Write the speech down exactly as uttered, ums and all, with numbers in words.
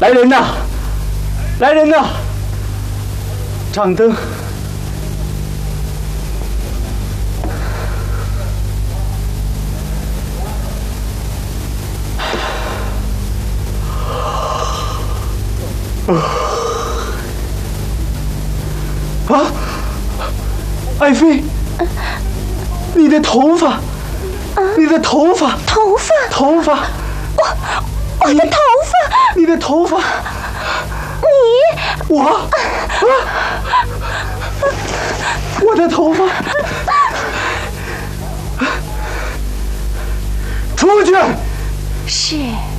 来人呐！来人呐！掌灯。啊！爱妃，你的头发，你的头发， 头发， 头发， 我我的头发， 你的头发， 你， 我，啊，我的头发，出去！ 是。